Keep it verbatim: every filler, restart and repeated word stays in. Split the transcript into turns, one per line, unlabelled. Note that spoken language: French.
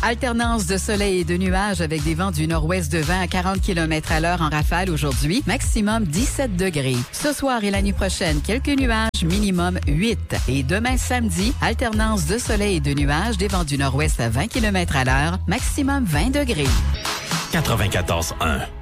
Alternance de soleil et de nuages avec des vents du nord-ouest de vingt à quarante kilomètres à l'heure en rafale aujourd'hui. Maximum dix-sept degrés. Ce soir et la nuit prochaine, quelques nuages, minimum huit. Et demain samedi, alternance de soleil et de nuages, des vents du nord-ouest à vingt kilomètres à l'heure. Maximum vingt degrés.
quatre-vingt-quatorze un.